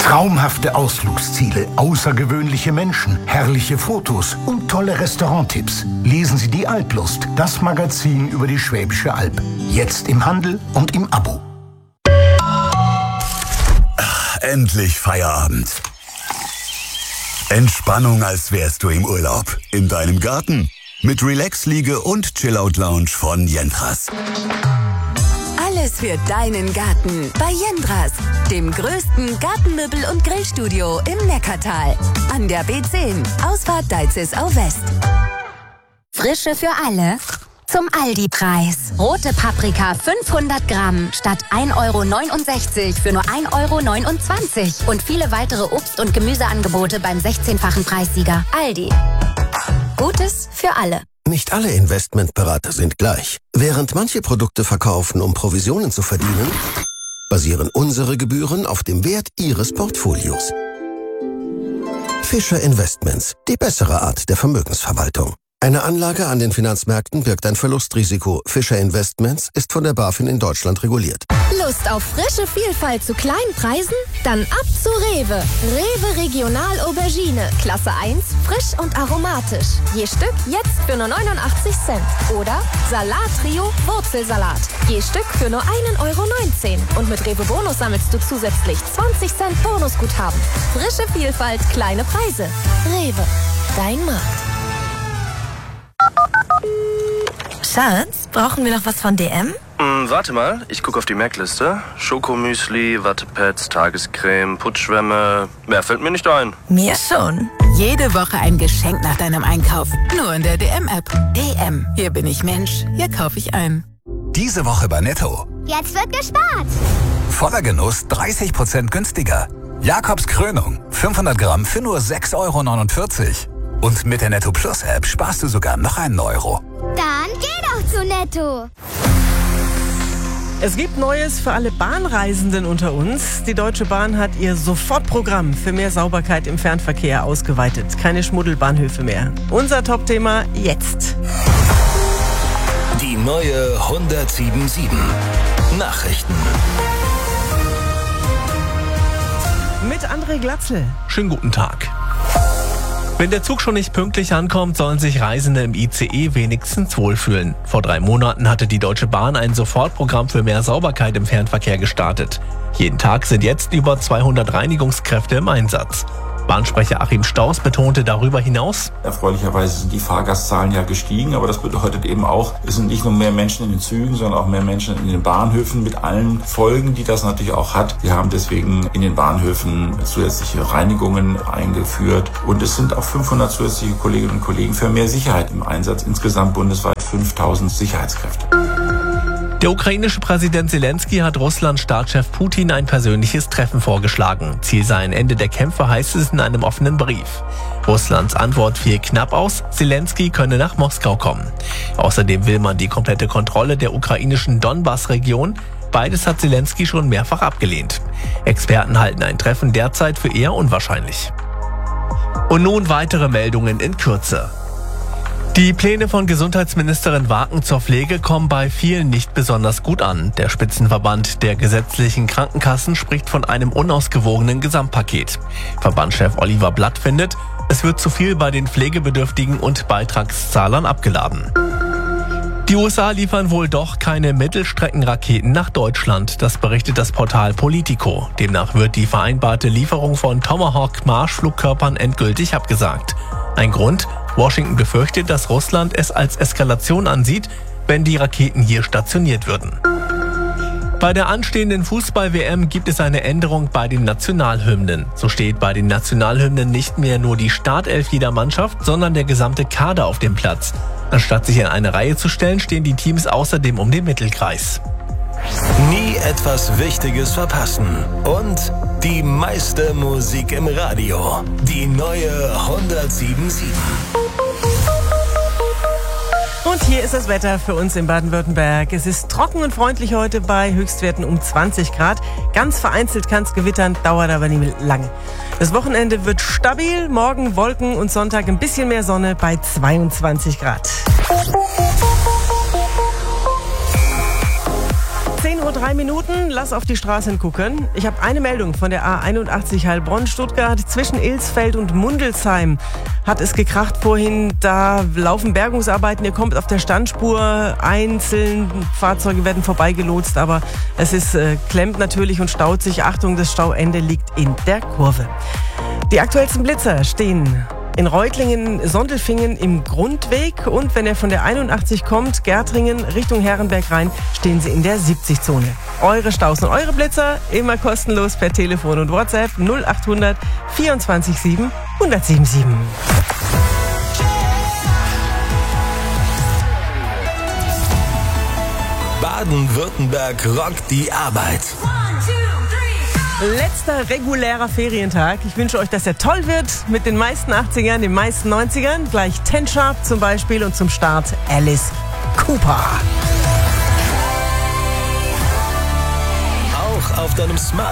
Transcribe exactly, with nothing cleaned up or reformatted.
Traumhafte Ausflugsziele, außergewöhnliche Menschen, herrliche Fotos und tolle Restauranttipps. Lesen Sie die Alplust, das Magazin über die Schwäbische Alb. Jetzt im Handel und im Abo. Ach, endlich Feierabend. Entspannung, als wärst du im Urlaub. In deinem Garten. Mit Relax-Liege und Chillout-Lounge von Jendras. Alles für deinen Garten bei Jendras, dem größten Gartenmöbel- und Grillstudio im Neckartal. An der B zehn, Ausfahrt Deizisau West. Frische für alle zum Aldi-Preis. Rote Paprika fünfhundert Gramm statt ein Euro neunundsechzig für nur ein Euro neunundzwanzig. Und viele weitere Obst- und Gemüseangebote beim sechzehnfachen Preissieger. Aldi. Gutes für alle. Nicht alle Investmentberater sind gleich. Während manche Produkte verkaufen, um Provisionen zu verdienen, basieren unsere Gebühren auf dem Wert Ihres Portfolios. Fischer Investments, die bessere Art der Vermögensverwaltung. Eine Anlage an den Finanzmärkten birgt ein Verlustrisiko. Fischer Investments ist von der BaFin in Deutschland reguliert. Lust auf frische Vielfalt zu kleinen Preisen? Dann ab zu Rewe. Rewe Regional Aubergine. Klasse eins, frisch und aromatisch. Je Stück jetzt für nur neunundachtzig Cent. Oder Salat Trio Wurzelsalat. Je Stück für nur ein Euro neunzehn. Und mit Rewe Bonus sammelst du zusätzlich zwanzig Cent Bonusguthaben. Frische Vielfalt, kleine Preise. Rewe, dein Markt. Schatz, brauchen wir noch was von D M? Hm, warte mal, ich gucke auf die Merkliste. Schokomüsli, Wattepads, Tagescreme, Putzschwämme. Mehr fällt mir nicht ein. Mir schon. Jede Woche ein Geschenk nach deinem Einkauf. Nur in der D M-App. D M. Hier bin ich Mensch. Hier kaufe ich ein. Diese Woche bei Netto. Jetzt wird gespart. Voller Genuss dreißig Prozent günstiger. Jakobs Krönung. fünfhundert Gramm für nur sechs Euro neunundvierzig. Und mit der Netto Plus App sparst du sogar noch einen Euro. Dann geh doch zu Netto. Es gibt Neues für alle Bahnreisenden unter uns. Die Deutsche Bahn hat ihr Sofortprogramm für mehr Sauberkeit im Fernverkehr ausgeweitet. Keine Schmuddelbahnhöfe mehr. Unser Topthema jetzt. Die neue hundertsieben Komma sieben. Nachrichten. Mit André Glatzel. Schönen guten Tag. Wenn der Zug schon nicht pünktlich ankommt, sollen sich Reisende im I C E wenigstens wohlfühlen. Vor drei Monaten hatte die Deutsche Bahn ein Sofortprogramm für mehr Sauberkeit im Fernverkehr gestartet. Jeden Tag sind jetzt über zweihundert Reinigungskräfte im Einsatz. Bahnsprecher Achim Staus betonte darüber hinaus: Erfreulicherweise sind die Fahrgastzahlen ja gestiegen, aber das bedeutet eben auch, es sind nicht nur mehr Menschen in den Zügen, sondern auch mehr Menschen in den Bahnhöfen mit allen Folgen, die das natürlich auch hat. Wir haben deswegen in den Bahnhöfen zusätzliche Reinigungen eingeführt und es sind auch fünfhundert zusätzliche Kolleginnen und Kollegen für mehr Sicherheit im Einsatz. Insgesamt bundesweit fünftausend Sicherheitskräfte. Der ukrainische Präsident Zelensky hat Russlands Staatschef Putin ein persönliches Treffen vorgeschlagen. Ziel sei ein Ende der Kämpfe, heißt es in einem offenen Brief. Russlands Antwort fiel knapp aus, Zelensky könne nach Moskau kommen. Außerdem will man die komplette Kontrolle der ukrainischen Donbass-Region. Beides hat Zelensky schon mehrfach abgelehnt. Experten halten ein Treffen derzeit für eher unwahrscheinlich. Und nun weitere Meldungen in Kürze. Die Pläne von Gesundheitsministerin Waken zur Pflege kommen bei vielen nicht besonders gut an. Der Spitzenverband der gesetzlichen Krankenkassen spricht von einem unausgewogenen Gesamtpaket. Verbandschef Oliver Blatt findet, es wird zu viel bei den Pflegebedürftigen und Beitragszahlern abgeladen. Die U S A liefern wohl doch keine Mittelstreckenraketen nach Deutschland, das berichtet das Portal Politico. Demnach wird die vereinbarte Lieferung von Tomahawk-Marschflugkörpern endgültig abgesagt. Ein Grund? Washington befürchtet, dass Russland es als Eskalation ansieht, wenn die Raketen hier stationiert würden. Bei der anstehenden Fußball-W M gibt es eine Änderung bei den Nationalhymnen. So steht bei den Nationalhymnen nicht mehr nur die Startelf jeder Mannschaft, sondern der gesamte Kader auf dem Platz. Anstatt sich in eine Reihe zu stellen, stehen die Teams außerdem um den Mittelkreis. Nie etwas Wichtiges verpassen. Und die meiste Musik im Radio. Die neue hundertsieben Komma sieben. Und hier ist das Wetter für uns in Baden-Württemberg. Es ist trocken und freundlich heute bei Höchstwerten um zwanzig Grad. Ganz vereinzelt kann es gewittern, dauert aber nicht lange. Das Wochenende wird stabil, morgen Wolken und Sonntag ein bisschen mehr Sonne bei zweiundzwanzig Grad. zehn Uhr drei Minuten, lass auf die Straßen gucken. Ich habe eine Meldung von der A einundachtzig Heilbronn-Stuttgart. Zwischen Ilsfeld und Mundelsheim hat es gekracht vorhin. Da laufen Bergungsarbeiten, ihr kommt auf der Standspur. Einzelne Fahrzeuge werden vorbeigelotst, aber es ist äh, klemmt natürlich und staut sich. Achtung, das Stauende liegt in der Kurve. Die aktuellsten Blitzer stehen in Reutlingen, Sondelfingen im Grundweg, und wenn ihr von der einundachtzig kommt, Gärtringen Richtung Herrenberg rein, stehen sie in der siebzig-Zone. Eure Staus und eure Blitzer immer kostenlos per Telefon und WhatsApp null achthundert vierundzwanzig sieben hundertsiebenundsiebzig. Baden-Württemberg rockt die Arbeit. Letzter regulärer Ferientag. Ich wünsche euch, dass er toll wird mit den meisten achtzigern, den meisten neunzigern. Gleich Ten Sharp zum Beispiel und zum Start Alice Cooper. Auch auf deinem Smart